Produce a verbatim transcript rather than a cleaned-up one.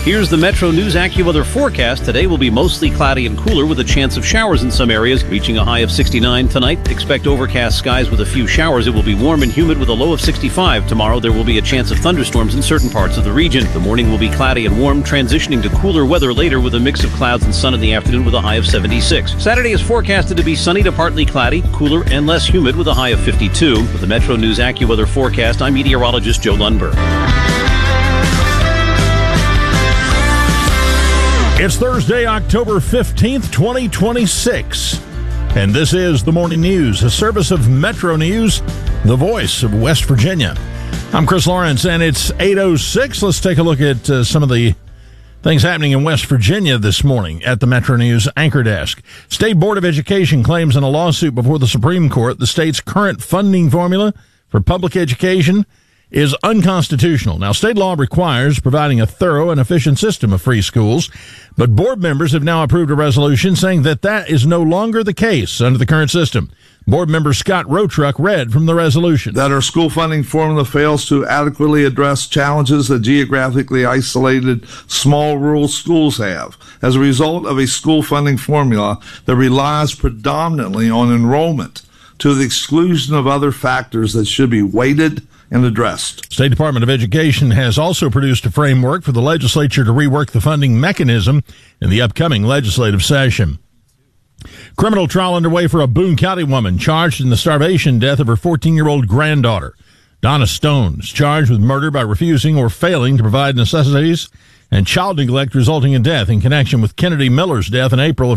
Here's the Metro News AccuWeather forecast. Today will be mostly cloudy and cooler with a chance of showers in some areas, reaching a high of sixty-nine tonight. Expect overcast skies with a few showers. It will be warm and humid with a low of sixty-five. Tomorrow there will be a chance of thunderstorms in certain parts of the region. The morning will be cloudy and warm, transitioning to cooler weather later with a mix of clouds and sun in the afternoon with a high of seventy-six. Saturday is forecasted to be sunny to partly cloudy, cooler and less humid with a high of fifty-two. With the Metro News AccuWeather forecast, I'm meteorologist Joe Lundberg. It's Thursday, October fifteenth, twenty twenty-six, and this is the Morning News, a service of Metro News, the voice of West Virginia. I'm Chris Lawrence, and it's eight oh six. Let's take a look at uh, some of the things happening in West Virginia this morning at the Metro News Anchor Desk. State Board of Education claims in a lawsuit before the Supreme Court the state's current funding formula for public education is unconstitutional. Now, state law requires providing a thorough and efficient system of free schools, but board members have now approved a resolution saying that that is no longer the case under the current system. Board member Scott Rotruck read from the resolution. That our school funding formula fails to adequately address challenges that geographically isolated small rural schools have as a result of a school funding formula that relies predominantly on enrollment to the exclusion of other factors that should be weighted and addressed. State Department of Education has also produced a framework for the legislature to rework the funding mechanism in the upcoming legislative session. Criminal trial underway for a Boone County woman charged in the starvation death of her fourteen-year-old granddaughter. Donna Stone is charged with murder by refusing or failing to provide necessities and child neglect resulting in death in connection with Kennedy Miller's death in April of